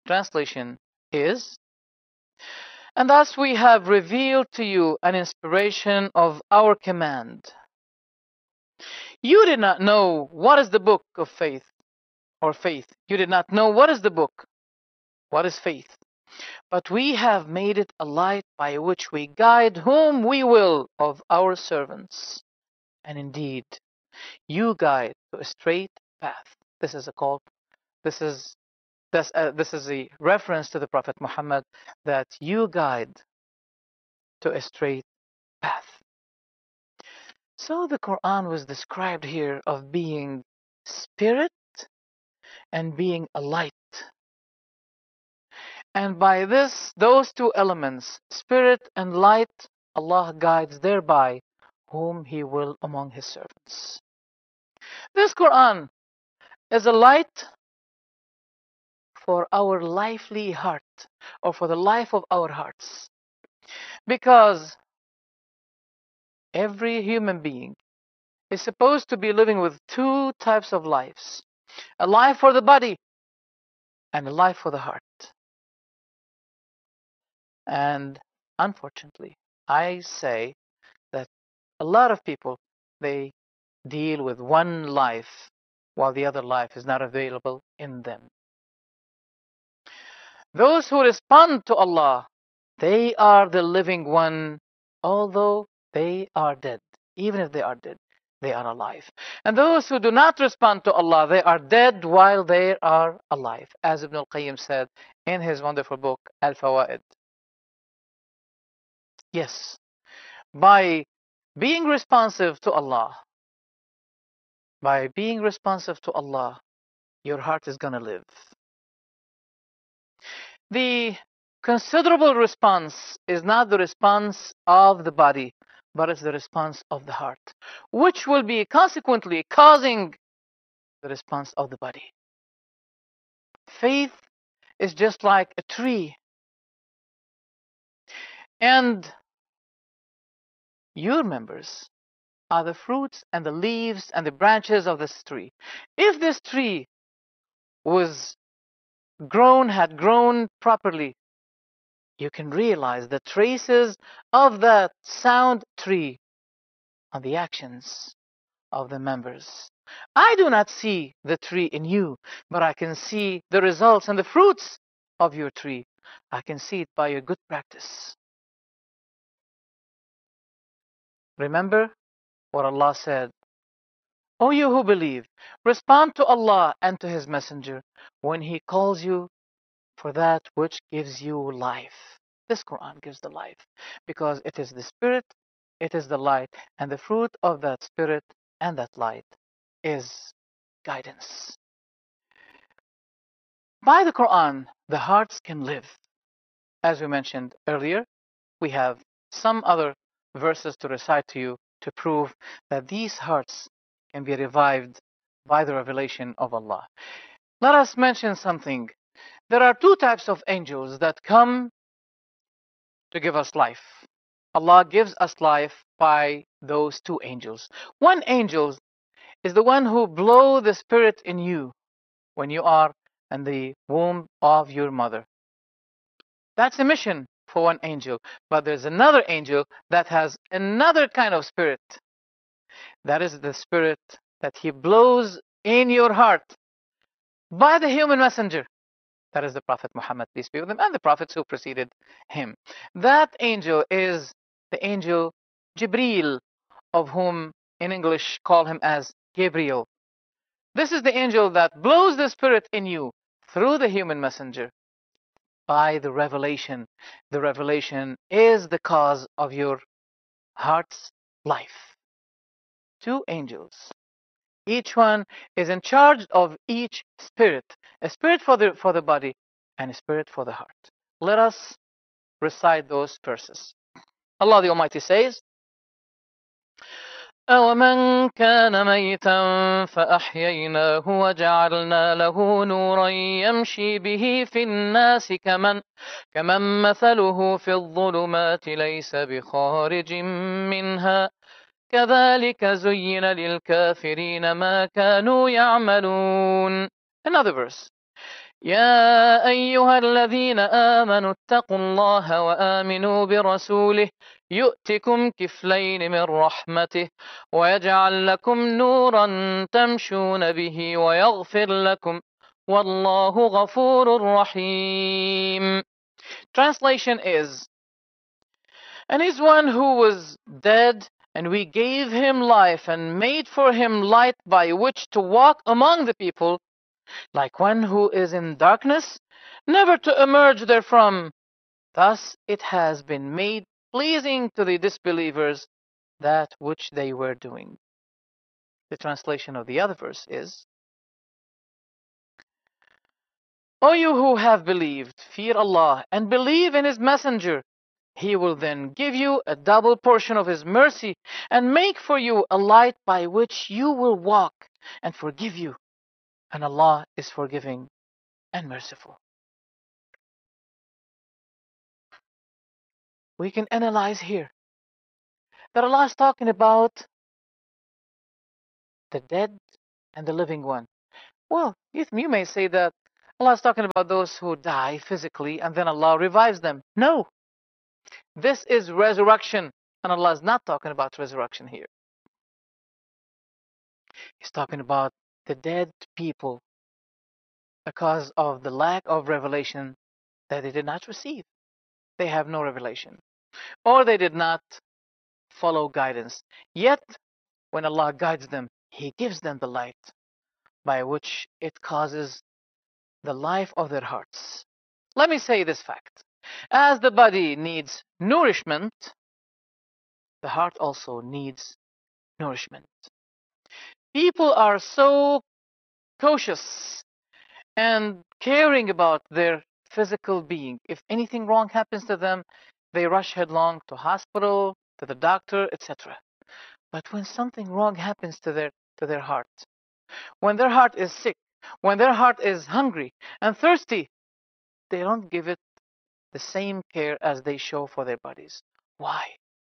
translation is, and thus we have revealed to you an inspiration of our command. You did not know what is the book of faith, or faith. You did not know what is the book, what is faith. But we have made it a light by which we guide whom we will of our servants. And indeed, you guide to a straight path. This is a call. This is a reference to the Prophet Muhammad, that you guide to a straight path. So the Quran was described here of being spirit and being a light. And by those two elements, spirit and light, Allah guides thereby whom He will among His servants. This Quran is a light for our lively heart, or for the life of our hearts. Because every human being is supposed to be living with two types of lives: a life for the body and a life for the heart. And unfortunately, I say that a lot of people, they deal with one life while the other life is not available in them. Those who respond to Allah, they are the living one, although they are dead. Even if they are dead, they are alive. And those who do not respond to Allah, they are dead while they are alive, as Ibn al-Qayyim said in his wonderful book, Al-Fawaid. Yes, by being responsive to Allah, your heart is going to live. The considerable response is not the response of the body, but it's the response of the heart, which will be consequently causing the response of the body. Faith is just like a tree, and your members are the fruits and the leaves and the branches of this tree. If this tree had grown properly, you can realize the traces of that sound tree on the actions of the members. I do not see the tree in you, but I can see the results and the fruits of your tree. I can see it by your good practice. Remember what Allah said: O you who believe, respond to Allah and to His Messenger when He calls you for that which gives you life. This Quran gives the life, because it is the spirit, it is the light, and the fruit of that spirit and that light is guidance. By the Quran, the hearts can live. As we mentioned earlier, we have some other verses to recite to you to prove that these hearts can be revived by the revelation of Allah. Let us mention something. There are two types of angels that come to give us life. Allah gives us life by those two angels. One angel is the one who blows the spirit in you when you are in the womb of your mother. That's a mission for one angel. But there's another angel that has another kind of spirit. That is the spirit that he blows in your heart by the human messenger. That is the Prophet Muhammad, peace be with him, and the prophets who preceded him. That angel is the angel Jibreel, of whom in English call him as Gabriel. This is the angel that blows the spirit in you through the human messenger by the revelation. The revelation is the cause of your heart's life. Two angels. Each one is in charge of each spirit. A spirit for the body and a spirit for the heart. Let us recite those verses. Allah the Almighty says, أَوَمَنْ كَانَ مَيْتًا فَأَحْيَيْنَاهُ وَجَعَلْنَا لَهُ نُورًا يَمْشِي بِهِ فِي النَّاسِ كَمَنْ مَثَلُهُ فِي الظُّلُمَاتِ لَيْسَ بِخَارِجٍ مِنْهَا كَذَلِكَ زُيِّنَ لِلْكَافِرِينَ مَا كَانُوا يَعْمَلُونَ. Another verse. يا أيها الذين آمنوا اتقوا الله وآمنوا برسوله يؤتكم كفلين من رحمته ويجعل لكم نورا تمشون به ويغفر لكم والله غفور رحيم. Translation is, and is one who was dead, and we gave him life and made for him light by which to walk among the people, like one who is in darkness, never to emerge therefrom. Thus it has been made pleasing to the disbelievers that which they were doing. The translation of the other verse is, O you who have believed, fear Allah and believe in His Messenger. He will then give you a double portion of His mercy and make for you a light by which you will walk and forgive you. And Allah is forgiving and merciful. We can analyze here that Allah is talking about the dead and the living one. Well, you may say that Allah is talking about those who die physically and then Allah revives them. No, this is resurrection, and Allah is not talking about resurrection here. He's talking about the dead people because of the lack of revelation that they did not receive. They have no revelation, or they did not follow guidance. Yet, when Allah guides them, He gives them the light by which it causes the life of their hearts. Let me say this fact. As the body needs nourishment, the heart also needs nourishment. People are so cautious and caring about their physical being. If anything wrong happens to them, they rush headlong to hospital, to the doctor, etc. But when something wrong happens to their heart, when their heart is sick, when their heart is hungry and thirsty, they don't give it the same care as they show for their bodies. Why?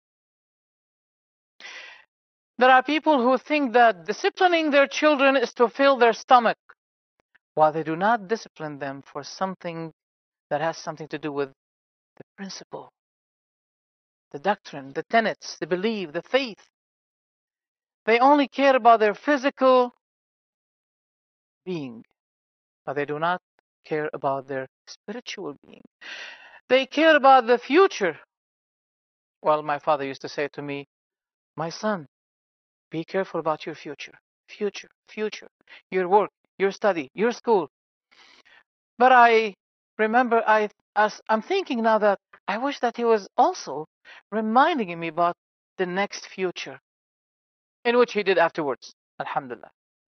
There are people who think that disciplining their children is to fill their stomach, while they do not discipline them for something that has something to do with the principle, the doctrine, the tenets, the belief, the faith. They only care about their physical being, but they do not care about their spiritual being. They care about the future. Well, my father used to say to me, my son, be careful about your future. Future. Your work, your study, your school. But I remember I'm thinking now that I wish that he was also reminding me about the next future, in which he did afterwards. Alhamdulillah.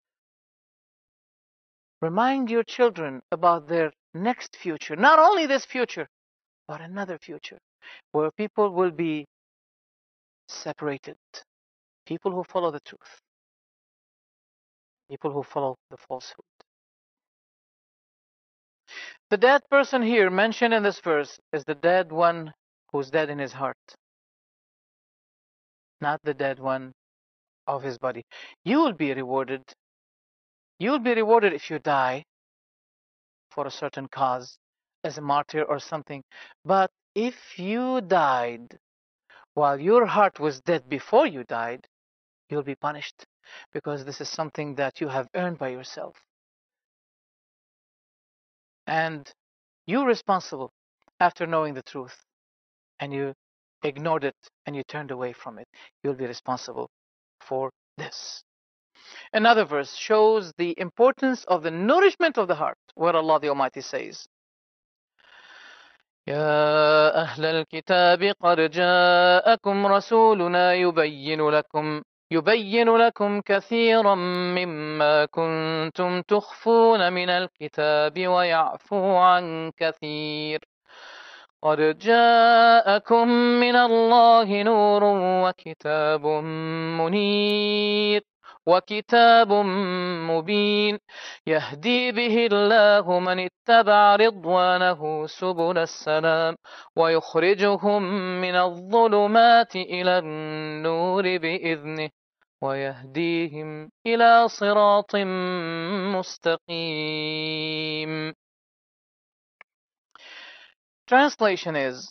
Remind your children about their next future. Not only this future, but another future, where people will be separated. People who follow the truth. People who follow the falsehood. The dead person here mentioned in this verse is the dead one who's dead in his heart, not the dead one of his body. You will be rewarded. You will be rewarded if you die for a certain cause, as a martyr or something. But if you died while your heart was dead before you died, you'll be punished, because this is something that you have earned by yourself. And you're responsible after knowing the truth, and you ignored it and you turned away from it. You'll be responsible for this. Another verse shows the importance of the nourishment of the heart, where Allah the Almighty says, يا أهل الكتاب قد جاءكم رسولنا يبين لكم كثيرا مما كنتم تخفون من الكتاب ويعفو عن كثير قد جاءكم من الله نور وكتاب منير وكتاب مبين يهدي به الله من اتبع رضوانه سبل السلام ويخرجهم من الظلمات إلى النور بإذنه ويهديهم إلى صراط مستقيم. translation is,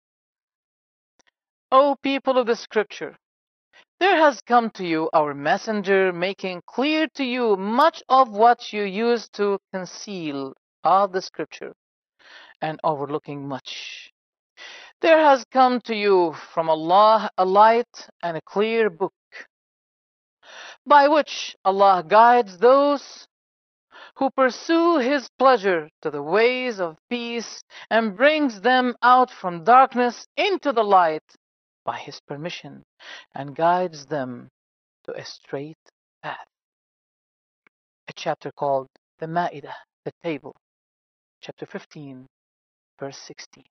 O people of the scripture, there has come to you our messenger, making clear to you much of what you used to conceal of the scripture and overlooking much. There has come to you from Allah a light and a clear book, by which Allah guides those who pursue His pleasure to the ways of peace and brings them out from darkness into the light by His permission and guides them to a straight path. A chapter called the Ma'idah, the table, chapter 15, verse 16.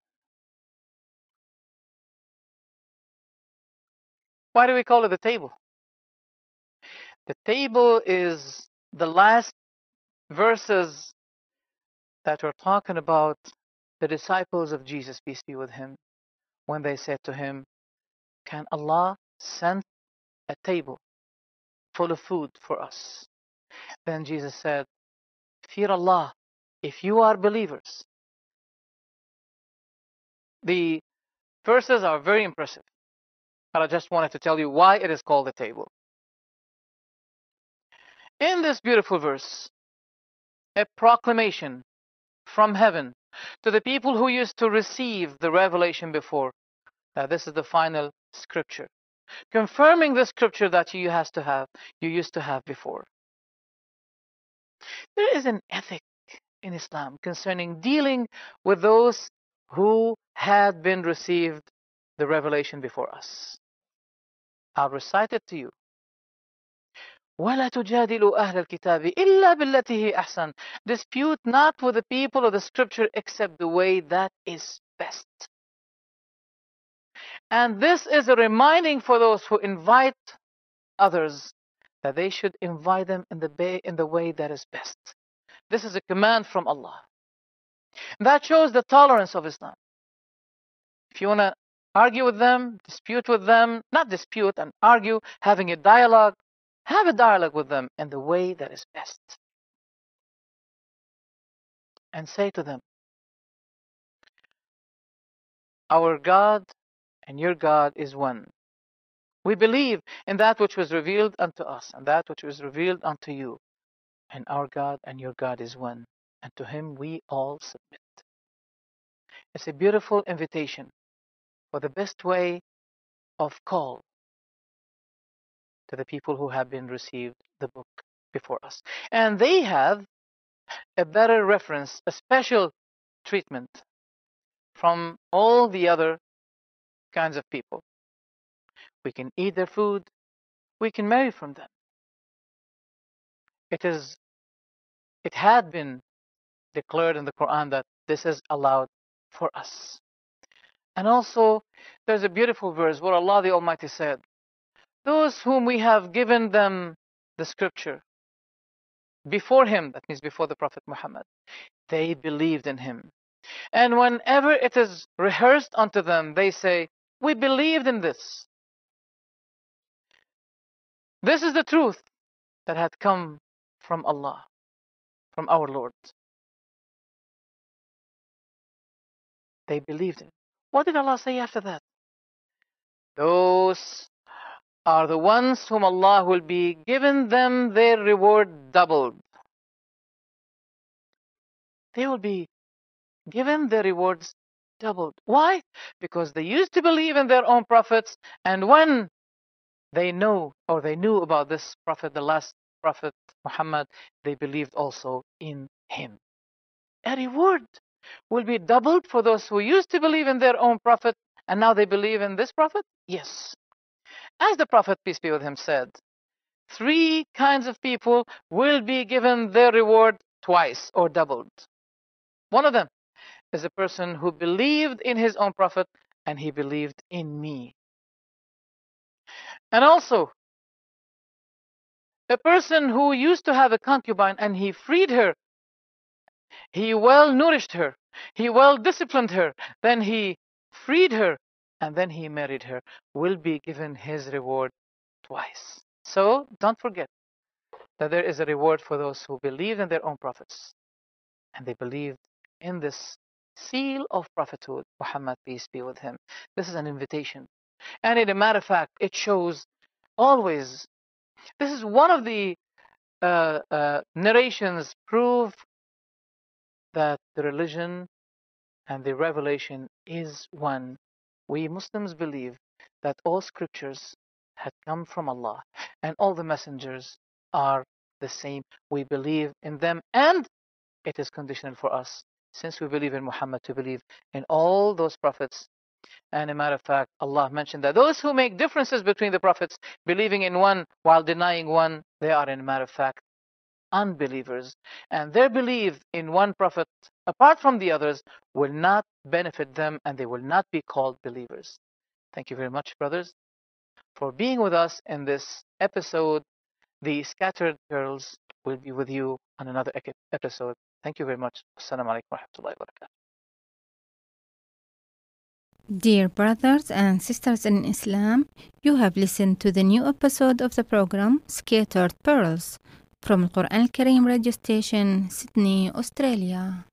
Why do we call it the table? The table is the last verses that were talking about the disciples of Jesus, peace be with him, when they said to him, can Allah send a table full of food for us? Then Jesus said, fear Allah if you are believers. The verses are very impressive, but I just wanted to tell you why it is called the table. In this beautiful verse, a proclamation from heaven to the people who used to receive the revelation before, that this is the final scripture, confirming the scripture that you used to have before. There is an ethic in Islam concerning dealing with those who had been received the revelation before us. I'll recite it to you. وَلَا تُجَادِلُوا أَهْلَ الْكِتَابِ إِلَّا بِالَّتِي هِيَ أَحْسَنُ. Dispute not with the people of the scripture except the way that is best. And this is a reminding for those who invite others that they should invite them in the way that is best. This is a command from Allah. That shows the tolerance of Islam. If you want to argue with them, dispute with them, not dispute and argue, having a dialogue, have a dialogue with them in the way that is best. And say to them, our God and your God is one. We believe in that which was revealed unto us and that which was revealed unto you. And our God and your God is one. And to Him we all submit. It's a beautiful invitation for the best way of call to the people who have been received the book before us. And they have a better reference, a special treatment from all the other kinds of people. We can eat their food, we can marry from them. It had been declared in the Quran that this is allowed for us. And also, there's a beautiful verse where Allah the Almighty said, those whom we have given them the scripture before him, that means before the Prophet Muhammad, they believed in him. And whenever it is rehearsed unto them, they say, we believed in this. This is the truth that had come from Allah, from our Lord. They believed in. What did Allah say after that? Those are the ones whom Allah will be given them their reward doubled. They will be given their rewards doubled. Why? Because they used to believe in their own prophets, and when they knew about this prophet, the last prophet Muhammad, they believed also in him. A reward will be doubled for those who used to believe in their own prophet and now they believe in this prophet? Yes. As the Prophet, peace be with him, said, 3 kinds of people will be given their reward twice or doubled. One of them is a person who believed in his own prophet and he believed in me. And also, a person who used to have a concubine and he freed her, he well nourished her, he well disciplined her, then he freed her, and then he married her, will be given his reward twice. So don't forget that there is a reward for those who believe in their own prophets and they believed in this seal of prophethood, Muhammad, peace be with him. This is an invitation. And in a matter of fact, it shows always, this is one of the narrations prove that the religion and the revelation is one. We Muslims believe that all scriptures had come from Allah and all the messengers are the same. We believe in them, and it is conditional for us, since we believe in Muhammad, to believe in all those prophets. And a matter of fact, Allah mentioned that those who make differences between the prophets, believing in one while denying one, they are, in a matter of fact, unbelievers. And their belief in one prophet, apart from the others, will not benefit them, and they will not be called believers. Thank you very much, brothers, for being with us in this episode. The Scattered Pearls will be with you on another episode. Thank you very much. Assalamu alaikum wa rahmatullahi wa barakatuh. Dear brothers and sisters in Islam, you have listened to the new episode of the program Scattered Pearls from Al Quran Al Kareem radio station, Sydney, Australia.